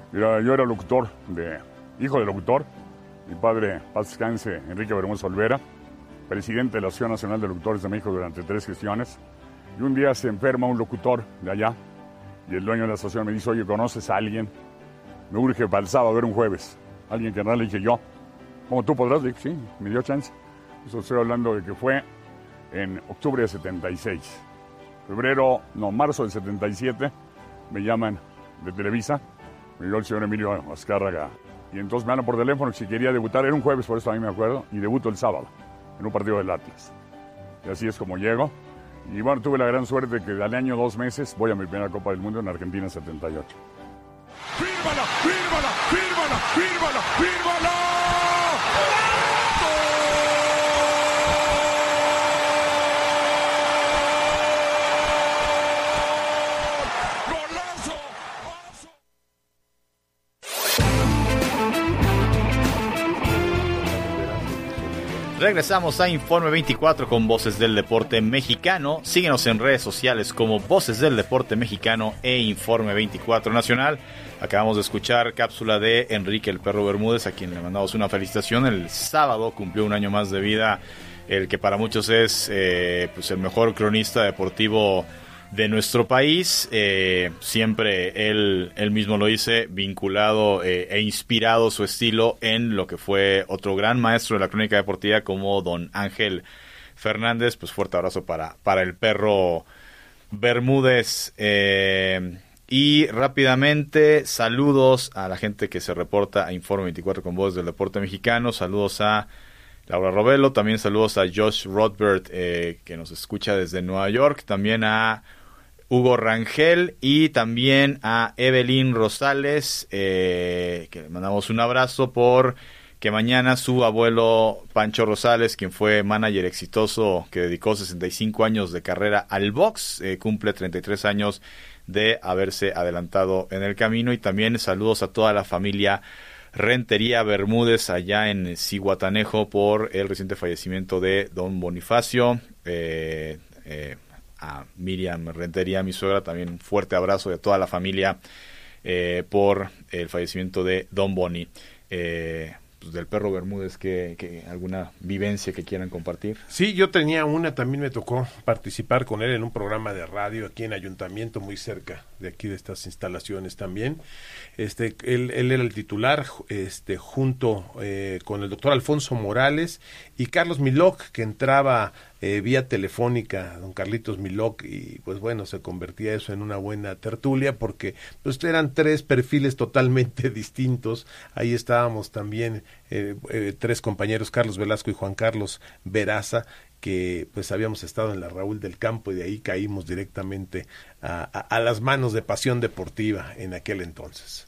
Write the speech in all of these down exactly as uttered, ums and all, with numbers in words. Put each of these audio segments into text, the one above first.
Mira, yo era locutor, de, hijo de locutor. Mi padre, paz descanse, Enrique Bermúdez Olvera, presidente de la Asociación Nacional de Locutores de México durante tres gestiones. Y un día se enferma un locutor de allá y el dueño de la asociación me dice, oye, ¿conoces a alguien? Me urge para el sábado, a ver un jueves. Alguien que no le dije yo. ¿Cómo tú podrás? Le dije, sí, me dio chance. Eso estoy hablando de que fue en octubre de setenta y seis. Febrero, no, marzo del setenta y siete, me llaman de Televisa. Me dio el señor Emilio Azcárraga. Y entonces me hablan por teléfono que si quería debutar. Era un jueves, por eso a mí me acuerdo. Y debuto el sábado, en un partido del Atlas. Y así es como llego. Y bueno, tuve la gran suerte que al año, dos meses, voy a mi primera Copa del Mundo en Argentina setenta y ocho. ¡Fírmala, fírmala, fírmala, fírmala, fírmala! Regresamos a Informe veinticuatro con Voces del Deporte Mexicano. Síguenos en redes sociales como Voces del Deporte Mexicano e Informe veinticuatro Nacional. Acabamos de escuchar cápsula de Enrique el Perro Bermúdez, a quien le mandamos una felicitación. El sábado cumplió un año más de vida, el que para muchos es eh, pues el mejor cronista deportivo de nuestro país. Eh, siempre él, él mismo lo dice, vinculado eh, e inspirado su estilo en lo que fue otro gran maestro de la crónica deportiva como don Ángel Fernández. Pues fuerte abrazo para, para el Perro Bermúdez. Eh, y rápidamente, saludos a la gente que se reporta a Informe veinticuatro con Voz del Deporte Mexicano. Saludos a Laura Robelo, también saludos a Josh Rothbert, eh, que nos escucha desde Nueva York, también a Hugo Rangel y también a Evelyn Rosales, eh, que le mandamos un abrazo por que mañana su abuelo Pancho Rosales, quien fue manager exitoso que dedicó sesenta y cinco años de carrera al box, eh, cumple treinta y tres años de haberse adelantado en el camino. Y también saludos a toda la familia Rentería Bermúdez allá en Zihuatanejo por el reciente fallecimiento de don Bonifacio. Eh, eh, a Miriam Rentería, mi suegra, también un fuerte abrazo de toda la familia eh, por el fallecimiento de don Boni. Eh, pues del Perro Bermúdez, que, que alguna vivencia que quieran compartir. Sí, yo tenía una, también me tocó participar con él en un programa de radio aquí en Ayuntamiento, muy cerca de aquí de estas instalaciones también. Este, él, él era el titular, este, junto eh, con el doctor Alfonso Morales y Carlos Milok, que entraba eh, vía telefónica, don Carlitos Milok, y pues bueno, se convertía eso en una buena tertulia, porque pues eran tres perfiles totalmente distintos. Ahí estábamos también eh, eh, tres compañeros, Carlos Velasco y Juan Carlos Veraza, que pues habíamos estado en la Raúl del Campo y de ahí caímos directamente a, a, a las manos de Pasión Deportiva en aquel entonces.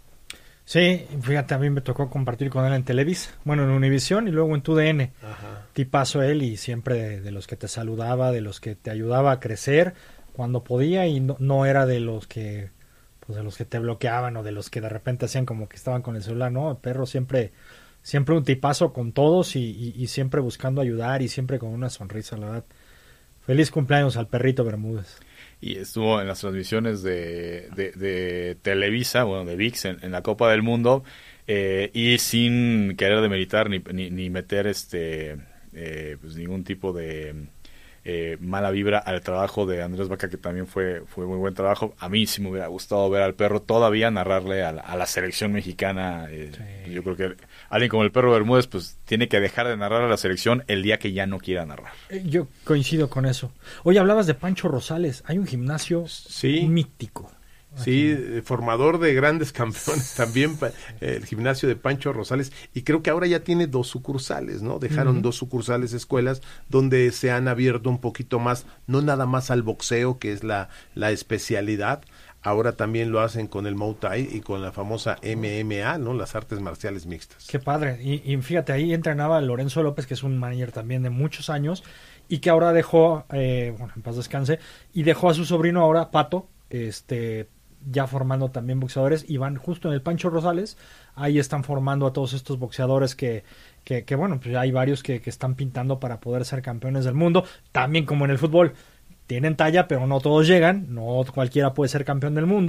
Sí, fíjate, a mí me tocó compartir con él en Televisa, bueno, en Univisión y luego en T U D N. Ajá. Tipazo él y siempre de, de los que te saludaba, de los que te ayudaba a crecer cuando podía y no, no era de los que pues de los que te bloqueaban o de los que de repente hacían como que estaban con el celular, no, el Perro siempre siempre un tipazo con todos y, y, y siempre buscando ayudar y siempre con una sonrisa, la verdad. Feliz cumpleaños al Perrito Bermúdez. Y estuvo en las transmisiones de, de, de Televisa, bueno, de V I X en, en la Copa del Mundo, eh, y sin querer demeritar ni, ni, ni meter este eh, pues ningún tipo de eh, mala vibra al trabajo de Andrés Vaca, que también fue, fue muy buen trabajo. A mí sí me hubiera gustado ver al Perro todavía narrarle a la, a la selección mexicana. Eh, sí. Yo creo que alguien como el Perro Bermúdez pues tiene que dejar de narrar a la selección el día que ya no quiera narrar. Yo coincido con eso. Oye, hablabas de Pancho Rosales. Hay un gimnasio sí. mítico. Sí, aquí. Formador de grandes campeones también, el gimnasio de Pancho Rosales, y creo que ahora ya tiene dos sucursales, ¿no? Dejaron uh-huh. dos sucursales, escuelas, donde se han abierto un poquito más, no nada más al boxeo, que es la, la especialidad. Ahora también lo hacen con el Muay Thai y con la famosa M M A, ¿no? Las artes marciales mixtas. Qué padre. Y, y fíjate, ahí entrenaba Lorenzo López, que es un manager también de muchos años, y que ahora dejó, eh, bueno, en paz descanse, y dejó a su sobrino ahora, Pato, este, ya formando también boxeadores, y van justo en el Pancho Rosales, ahí están formando a todos estos boxeadores que, que, que bueno, pues hay varios que, que están pintando para poder ser campeones del mundo, también como en el fútbol. Tienen talla, pero no todos llegan, no cualquiera puede ser campeón del mundo,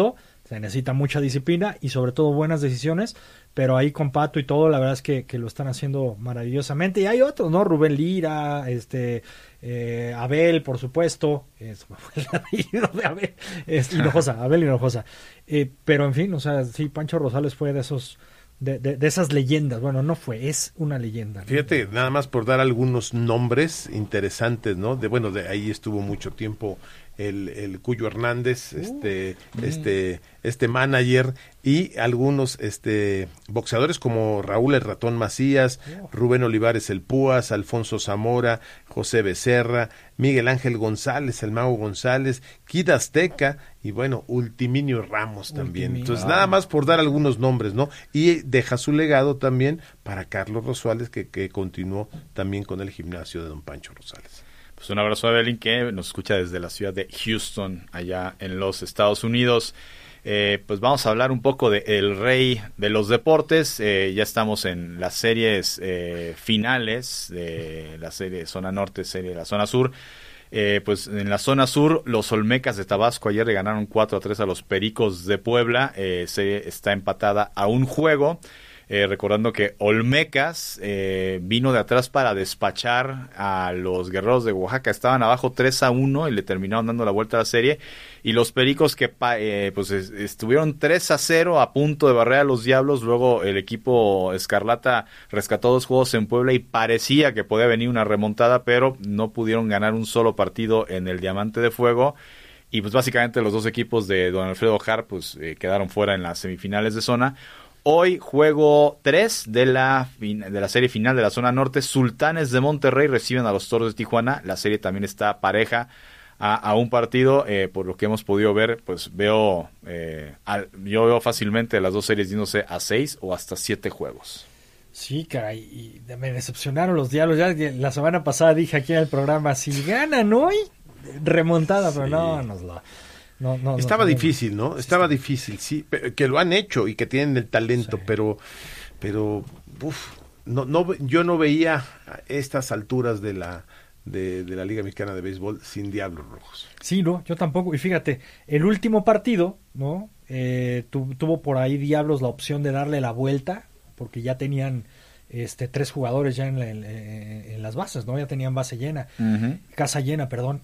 Se necesita mucha disciplina y sobre todo buenas decisiones, pero ahí con Pato y todo, la verdad es que, que lo están haciendo maravillosamente. Y hay otros, ¿no? Rubén Lira, este eh, Abel, por supuesto. Eso me fue el apellido de Abel. Es Hinojosa, Abel Hinojosa. Eh, pero en fin, o sea, sí, Pancho Rosales fue de esos... De, de, de esas leyendas. Bueno, no fue, es una leyenda, ¿no? Fíjate, nada más por dar algunos nombres interesantes, ¿no? De bueno, de ahí estuvo mucho tiempo el, el Cuyo Hernández, uh, este, mm. este, este manager, y algunos este boxeadores como Raúl el Ratón Macías, uh. Rubén Olivares el Púas, Alfonso Zamora, José Becerra, Miguel Ángel González, el Mago González, Kid Azteca, y bueno, Ultiminio Ramos también. Ultiminio. Entonces, nada más por dar algunos nombres, ¿no? Y deja su legado también para Carlos Rosales, que, que continuó también con el gimnasio de don Pancho Rosales. Pues un abrazo a Evelyn, que nos escucha desde la ciudad de Houston, allá en los Estados Unidos. Eh, pues vamos a hablar un poco de el rey de los deportes. Eh, ya estamos en las series eh, finales de la serie Zona Norte, serie de la Zona Sur. Eh, pues en la Zona Sur, los Olmecas de Tabasco ayer le ganaron cuatro a tres a los Pericos de Puebla. Eh, se está empatada a un juego. Eh, recordando que Olmecas eh, vino de atrás para despachar a los Guerreros de Oaxaca. Estaban abajo tres a uno y le terminaron dando la vuelta a la serie. Y los Pericos que eh, pues es, estuvieron tres a cero a punto de barrer a los Diablos. Luego el equipo Escarlata rescató dos juegos en Puebla y parecía que podía venir una remontada, pero no pudieron ganar un solo partido en el Diamante de Fuego. Y pues básicamente los dos equipos de don Alfredo Harp pues eh, quedaron fuera en las semifinales de zona. Hoy juego tres de la, de la serie final de la Zona Norte. Sultanes de Monterrey reciben a los Toros de Tijuana. La serie también está pareja a, a un partido. Eh, por lo que hemos podido ver, pues veo, eh, al, yo veo fácilmente las dos series yéndose a seis o hasta siete juegos. Sí, caray, y me decepcionaron los Diablos. Ya la semana pasada dije aquí en el programa, si ganan hoy, remontada, pero sí. no, nos lo... No, no, Estaba no, difícil, ¿no? Estaba difícil, sí, que lo han hecho y que tienen el talento, sí. pero, pero, uf, no, no, yo no veía a estas alturas de la, de, de la Liga Mexicana de Béisbol sin Diablos Rojos. Sí, no, yo tampoco. Y fíjate, el último partido, ¿no? Eh, tu, tuvo por ahí Diablos la opción de darle la vuelta, porque ya tenían este tres jugadores ya en, la, en, en las bases, ¿no? Ya tenían base llena, uh-huh. casa llena, perdón,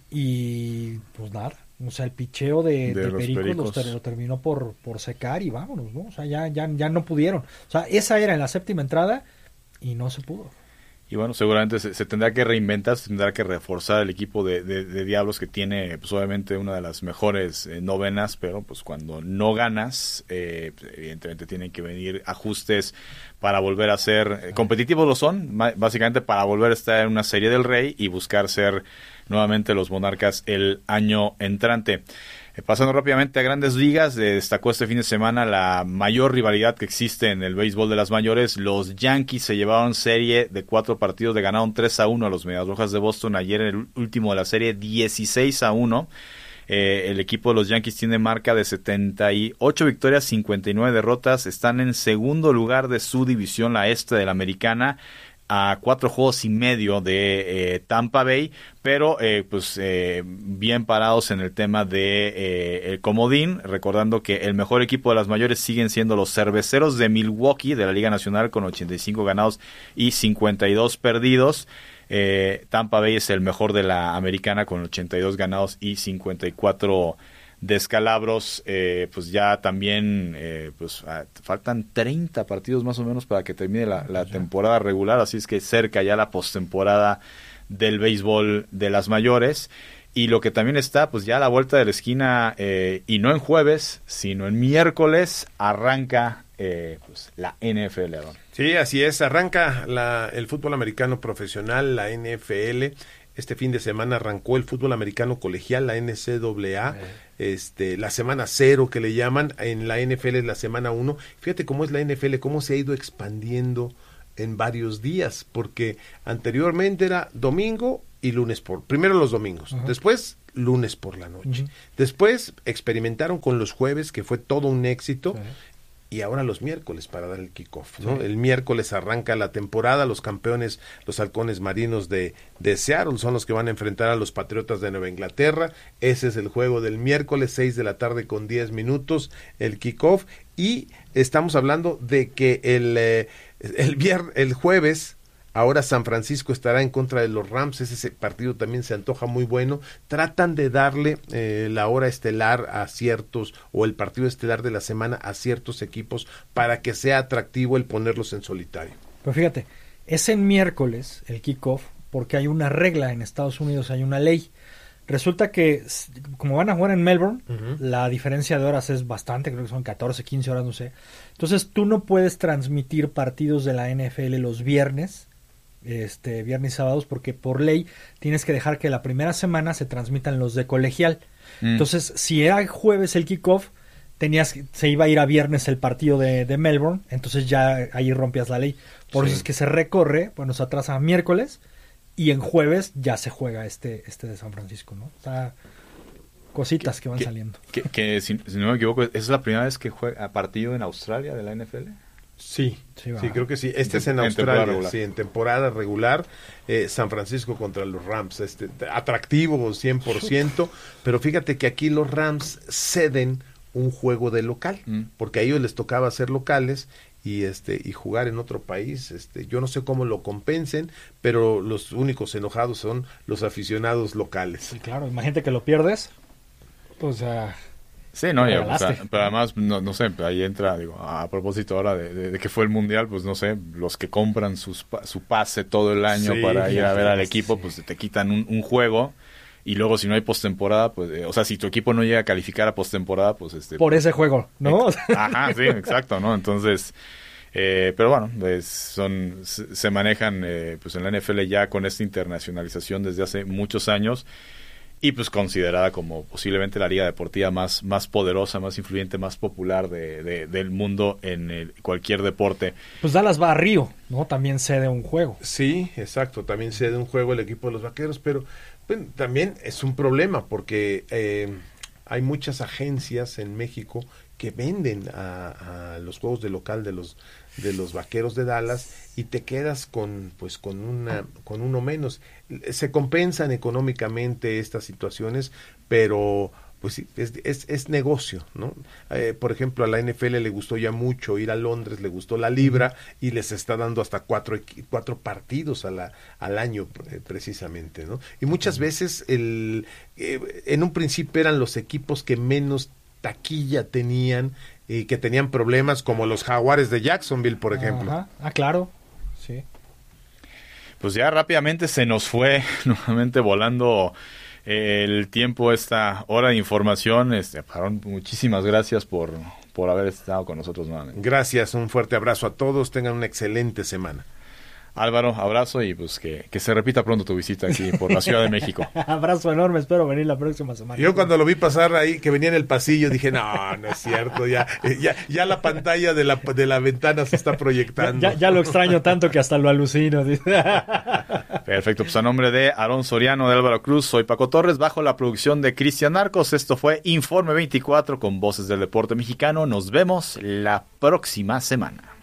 y pues nada. O sea, el picheo de, de, de Pericos, Pericos. Lo, lo terminó por, por secar y vámonos, ¿no? O sea, ya, ya, ya no pudieron. O sea, esa era en la séptima entrada y no se pudo. Y bueno, seguramente se, se tendrá que reinventar, se tendrá que reforzar el equipo de, de, de Diablos, que tiene pues obviamente una de las mejores eh, novenas, pero pues cuando no ganas, eh, evidentemente tienen que venir ajustes para volver a ser eh, competitivos, lo son, básicamente para volver a estar en una serie del Rey y buscar ser nuevamente los Monarcas el año entrante. Eh, pasando rápidamente a Grandes Ligas, eh, destacó este fin de semana la mayor rivalidad que existe en el béisbol de las mayores. Los Yankees se llevaron serie de cuatro partidos, le ganaron tres a uno a los Medias Rojas de Boston ayer en el último de la serie, dieciséis a uno. Eh, el equipo de los Yankees tiene marca de setenta y ocho victorias, cincuenta y nueve derrotas. Están en segundo lugar de su división, la este de la Americana, a cuatro juegos y medio de eh, Tampa Bay, pero eh, pues eh, bien parados en el tema de eh, el comodín, recordando que el mejor equipo de las mayores siguen siendo los Cerveceros de Milwaukee de la Liga Nacional con ochenta y cinco ganados y cincuenta y dos perdidos. Eh, Tampa Bay es el mejor de la Americana con ochenta y dos ganados y cincuenta y cuatro descalabros. Eh, pues ya también eh, pues ah, faltan treinta partidos más o menos para que termine la, la temporada regular, así es que cerca ya la postemporada del béisbol de las mayores. Y lo que también está, pues ya a la vuelta de la esquina, eh, y no en jueves, sino en miércoles, arranca eh, pues, la N F L. Sí, así es, arranca la, el fútbol americano profesional, la N F L. Este fin de semana arrancó el fútbol americano colegial, la N C A A, eh. este, la semana cero que le llaman, en la N F L es la semana uno. Fíjate cómo es la N F L, cómo se ha ido expandiendo en varios días, porque anteriormente era domingo y lunes por, primero los domingos, uh-huh. después lunes por la noche, uh-huh. después experimentaron con los jueves, que fue todo un éxito, uh-huh. y ahora los miércoles para dar el kickoff, ¿no? Sí. El miércoles arranca la temporada, los campeones, los halcones marinos de, de Seattle son los que van a enfrentar a los Patriotas de Nueva Inglaterra. Ese es el juego del miércoles, seis de la tarde con diez minutos, el kickoff, y estamos hablando de que el, eh, el, vier, el jueves ahora San Francisco estará en contra de los Rams. Ese partido también se antoja muy bueno. Tratan de darle eh, la hora estelar a ciertos, o el partido estelar de la semana a ciertos equipos para que sea atractivo el ponerlos en solitario. Pero fíjate, es en miércoles el kickoff porque hay una regla en Estados Unidos, hay una ley. Resulta que como van a jugar en Melbourne, uh-huh. la diferencia de horas es bastante, creo que son catorce, quince horas, no sé. Entonces tú no puedes transmitir partidos de la N F L los viernes, este viernes y sábados, porque por ley tienes que dejar que la primera semana se transmitan los de colegial. Mm. Entonces, si era jueves el kickoff, tenías se iba a ir a viernes el partido de, de Melbourne, entonces ya ahí rompías la ley. Por sí. eso es que se recorre, bueno, se atrasa a miércoles y en jueves ya se juega este este de San Francisco, ¿no? O sea, cositas que, que van que, saliendo. Que, que si, si no me equivoco, ¿es la primera vez que juega partido en Australia de la N F L? Sí, sí, sí, creo que sí. Este en, es en Australia, en sí, en temporada regular. Eh, San Francisco contra los Rams, este atractivo cien por ciento, pero fíjate que aquí los Rams ceden un juego de local, mm. porque a ellos les tocaba ser locales y este y jugar en otro país. Este, yo no sé cómo lo compensen, pero los únicos enojados son los aficionados locales. Sí, claro, imagínate que lo pierdes, pues ya... Uh... Sí, no, ya, o sea, pero además, no, no sé, ahí entra, digo, a propósito ahora de, de, de que fue el Mundial, pues no sé, los que compran sus, su pase todo el año sí, para ir a ver al equipo, sí. pues te quitan un, un juego, y luego si no hay postemporada, pues, eh, o sea, si tu equipo no llega a calificar a postemporada, pues este... Por ese juego, ¿no? Ex- Ajá, sí, exacto, ¿no? Entonces, eh, pero bueno, pues son, se, se manejan, eh, pues en la N F L ya con esta internacionalización desde hace muchos años, y pues considerada como posiblemente la liga deportiva más, más poderosa, más influyente, más popular de, de, del mundo en el, cualquier deporte. Pues Dallas va a Río, ¿no? También cede un juego. Sí, exacto, también cede un juego el equipo de los Vaqueros, pero bueno, también es un problema porque eh, hay muchas agencias en México que venden a, a los juegos de local de los de los Vaqueros de Dallas y te quedas con pues con una con uno menos. Se compensan económicamente estas situaciones, pero pues sí, es, es, es negocio, ¿no? Eh, por ejemplo, a la N F L le gustó ya mucho ir a Londres, le gustó la libra y les está dando hasta cuatro cuatro partidos a la, al año eh, precisamente, ¿no? Y muchas veces el eh, en un principio eran los equipos que menos taquilla tenían y que tenían problemas, como los Jaguares de Jacksonville, por ejemplo. Ajá. Ah, claro, sí. Pues ya rápidamente se nos fue nuevamente volando eh, el tiempo, esta hora de información. Este, Parón, muchísimas gracias por, por haber estado con nosotros nuevamente. Gracias, un fuerte abrazo a todos, tengan una excelente semana. Álvaro, abrazo y pues que, que se repita pronto tu visita aquí por la Ciudad de México. Abrazo enorme, espero venir la próxima semana. Yo cuando lo vi pasar ahí, que venía en el pasillo, dije, no, no es cierto, ya ya, ya la pantalla de la, de la ventana se está proyectando. Ya, ya, ya lo extraño tanto que hasta lo alucino. Perfecto, pues a nombre de Aarón Soriano, de Álvaro Cruz, soy Paco Torres, bajo la producción de Cristian Arcos. Esto fue Informe veinticuatro con Voces del Deporte Mexicano. Nos vemos la próxima semana.